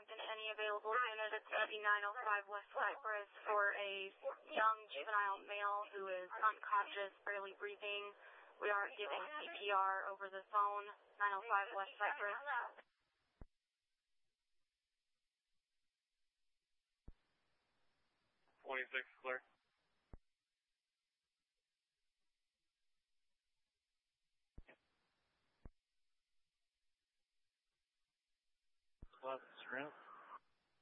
in any available unit at 7905 West Cypress for a young juvenile male who is unconscious, barely breathing. We are giving CPR over the phone, 905 West Cypress. 26, clear. Well, that's